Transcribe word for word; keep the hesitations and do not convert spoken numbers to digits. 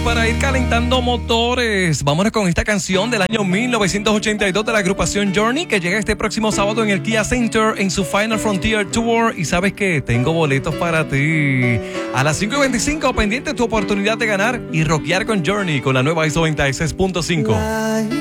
Para ir calentando motores, vámonos con esta canción del año mil novecientos ochenta y dos de la agrupación Journey, que llega este próximo sábado en el Kia Center en su Final Frontier Tour. Y sabes que tengo boletos para ti. A las cinco y veinticinco, pendiente tu oportunidad de ganar y rockear con Journey con la nueva I S O noventa y seis punto cinco.